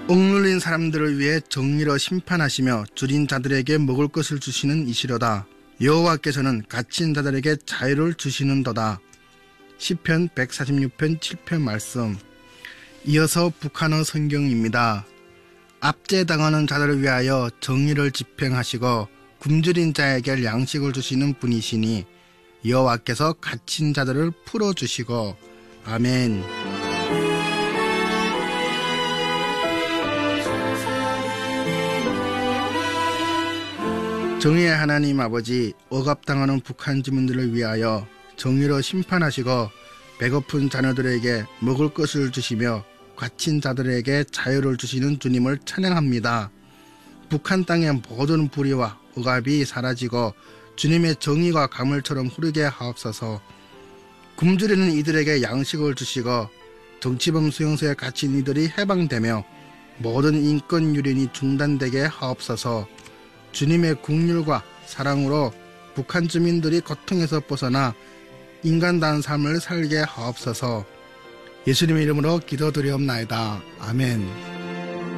억눌린 사람들을 위해 정의로 심판하시며 줄인 자들에게 먹을 것을 주시는 이시로다. 여호와께서는 갇힌 자들에게 자유를 주시는도다. 시편 146편 7편 말씀. 이어서 북한어 성경입니다. 압제당하는 자들을 위하여 정의를 집행하시고 굶주린 자에게 양식을 주시는 분이시니 여호와께서 갇힌 자들을 풀어주시고. 아멘. 정의의 하나님 아버지, 억압당하는 북한 주민들을 위하여 정의로 심판하시고 배고픈 자녀들에게 먹을 것을 주시며 갇힌 자들에게 자유를 주시는 주님을 찬양합니다. 북한 땅의 모든 불의와 억압이 사라지고 주님의 정의가 가물처럼 흐르게 하옵소서. 굶주리는 이들에게 양식을 주시고 정치범 수용소에 갇힌 이들이 해방되며 모든 인권 유린이 중단되게 하옵소서. 주님의 긍휼과 사랑으로 북한 주민들이 고통에서 벗어나 인간다운 삶을 살게 하옵소서. 예수님의 이름으로 기도드리옵나이다. 아멘.